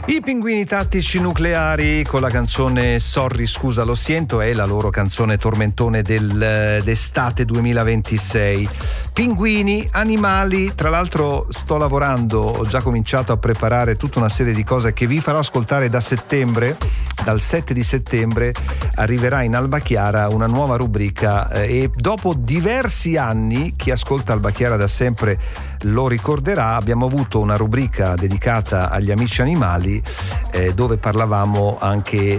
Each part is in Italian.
I Pinguini Tattici Nucleari con la canzone Sorry scusa lo siento, è la loro canzone tormentone d'estate 2026. Pinguini, animali, tra l'altro sto lavorando, ho già cominciato a preparare tutta una serie di cose che vi farò ascoltare da settembre. Dal 7 di settembre arriverà in Alba Chiara una nuova rubrica e dopo diversi anni, chi ascolta Alba Chiara da sempre lo ricorderà, abbiamo avuto una rubrica dedicata agli amici animali dove parlavamo anche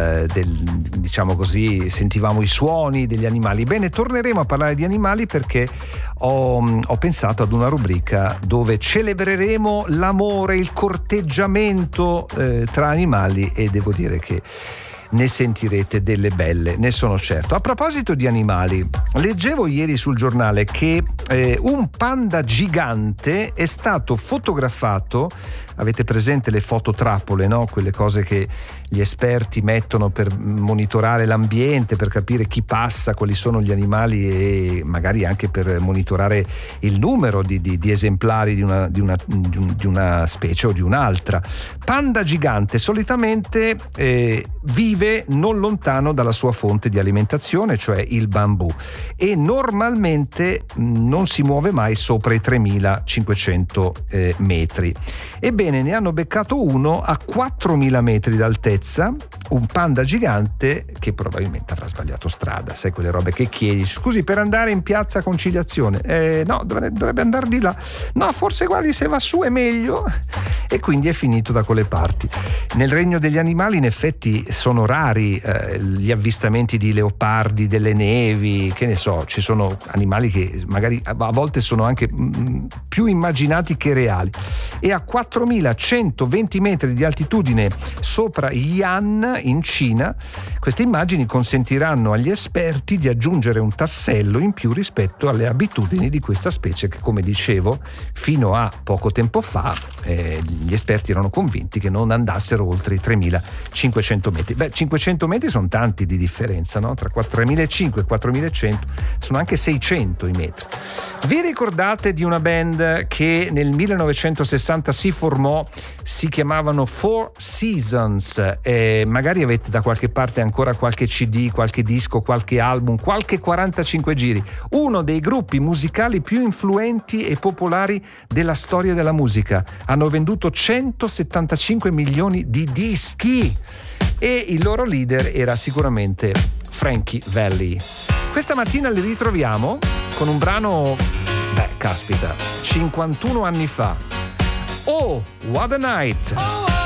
diciamo così, sentivamo i suoni degli animali. Bene, torneremo a parlare di animali perché ho pensato ad una rubrica dove celebreremo l'amore, il corteggiamento tra animali e devo dire che ne sentirete delle belle, ne sono certo. A proposito di animali, leggevo ieri sul giornale che un panda gigante è stato fotografato. Avete presente le fototrappole, no? Quelle cose che gli esperti mettono per monitorare l'ambiente, per capire chi passa, quali sono gli animali e magari anche per monitorare il numero di esemplari di una specie o di un'altra. Panda gigante solitamente vive non lontano dalla sua fonte di alimentazione, cioè il bambù, e normalmente non si muove mai sopra i 3500 metri. Ebbene, ne hanno beccato uno a 4000 metri d'altezza, un panda gigante che probabilmente avrà sbagliato strada, sai quelle robe che chiedi, scusi, per andare in piazza Conciliazione, no, dovrebbe andare di là, no, forse guardi, se va su è meglio, e quindi è finito da quelle parti. Nel regno degli animali in effetti sono rari gli avvistamenti di leopardi delle nevi, che ne so, ci sono animali che magari a volte sono anche più immaginati che reali. E a 4120 metri di altitudine sopra Yan in Cina, queste immagini consentiranno agli esperti di aggiungere un tassello in più rispetto alle abitudini di questa specie che, come dicevo, fino a poco tempo fa gli esperti erano convinti che non andassero oltre i 3500 metri. Beh, 500 metri sono tanti di differenza, no? Tra 3500 e 4100 sono anche 600 i metri. Vi ricordate di una band che nel 1960 si formò, si chiamavano Four Seasons, magari avete da qualche parte ancora qualche CD, qualche disco, qualche album, qualche 45 giri, uno dei gruppi musicali più influenti e popolari della storia della musica. Hanno venduto 175 milioni di dischi e il loro leader era sicuramente Frankie Valli. Questa mattina li ritroviamo con un brano, caspita, 51 anni fa. Oh, What a Night!